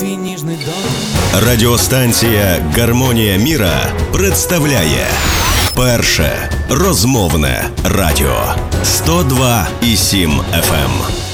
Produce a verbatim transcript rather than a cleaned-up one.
твій ніжний дом. Радіостанція «Гармонія міра» представляє перше розмовне радіо сто два і сім еф ем.